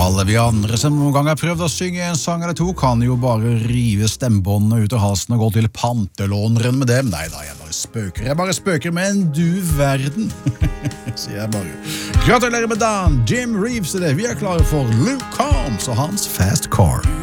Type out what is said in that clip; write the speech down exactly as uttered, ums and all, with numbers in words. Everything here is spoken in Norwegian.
Alle vi andre som noen gang har prøvd å synge en sang eller to, kan jo bare rive stemmebåndene ut av halsen og gå til pantelåneren med dem. Nei da, jeg bare spøker. Jeg bare spøker med en du verden, sier jeg bare. Gratulerer med dagen, Jim Reeves er det. Vi er klare for Luke Combs og hans Fast Car.